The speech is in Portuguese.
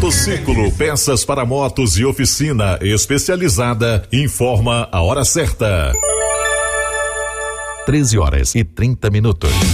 Motociclo, peças para motos e oficina especializada, informa a hora certa. 13h30.